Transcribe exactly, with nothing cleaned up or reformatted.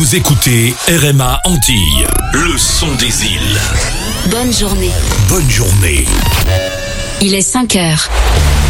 Vous écoutez R M A Antilles, le son des îles. Bonne journée. Bonne journée. Il est cinq heures.